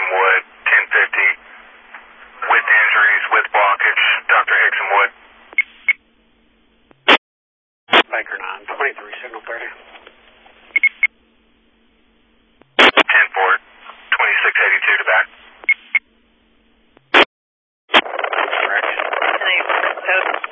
Wood, 1050, with injuries, with blockage, Dr. Hickson Wood. Baker 9, 23, signal 30. 10-4, 2682 to back. Correction.